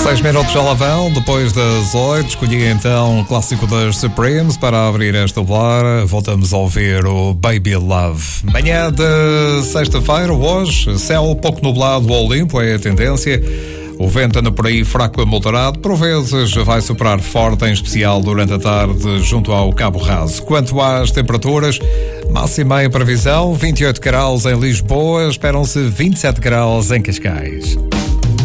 6 minutos já lá vão, depois das 8, escolhi então o clássico das Supremes para abrir esta hora. Voltamos a ouvir o Baby Love. Manhã de sexta-feira, hoje, céu pouco nublado ou limpo, é a tendência. O vento anda por aí fraco a moderado, por vezes vai soprar forte, em especial durante a tarde junto ao Cabo Raso. Quanto às temperaturas, máxima em previsão, 28 graus em Lisboa, esperam-se 27 graus em Cascais.